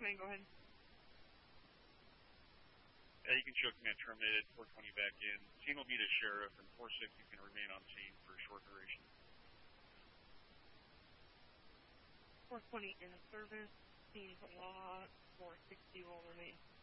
command, go ahead. Yeah, you can show command terminated, 420 back in. Scene will be to sheriff, and 460 can remain on scene for a short duration. 420 in service, scene to law, 460 will remain.